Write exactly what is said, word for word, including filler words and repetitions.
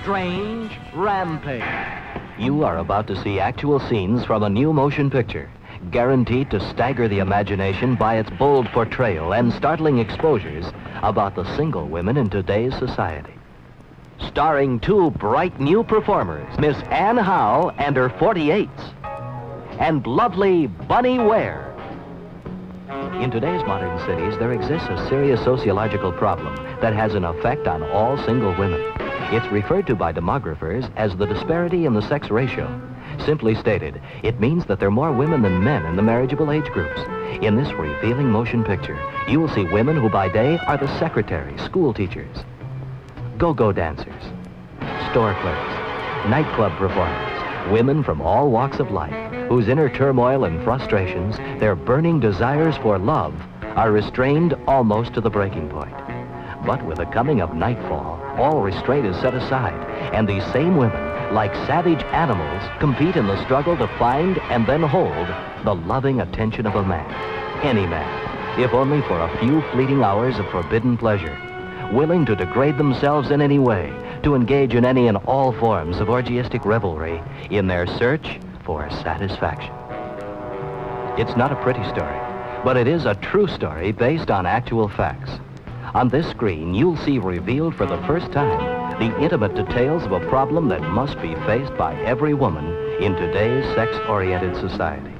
strange rampage. You are about to see actual scenes from a new motion picture, guaranteed to stagger the imagination by its bold portrayal and startling exposures about the single women in today's society. Starring two bright new performers, Miss Anne Howe and her forty-eights, and lovely Bunny Ware. In today's modern cities, there exists a serious sociological problem that has an effect on all single women. It's referred to by demographers as the disparity in the sex ratio. Simply stated, it means that there are more women than men in the marriageable age groups. In this revealing motion picture, you will see women who by day are the secretaries, school teachers, go-go dancers, store clerks, nightclub performers, women from all walks of life, whose inner turmoil and frustrations, their burning desires for love, are restrained almost to the breaking point. But with the coming of nightfall, all restraint is set aside, and these same women, like savage animals, compete in the struggle to find and then hold the loving attention of a man. Any man, if only for a few fleeting hours of forbidden pleasure, willing to degrade themselves in any way, to engage in any and all forms of orgiastic revelry in their search for satisfaction. It's not a pretty story, but it is a true story based on actual facts. On this screen, you'll see revealed for the first time the intimate details of a problem that must be faced by every woman in today's sex-oriented society.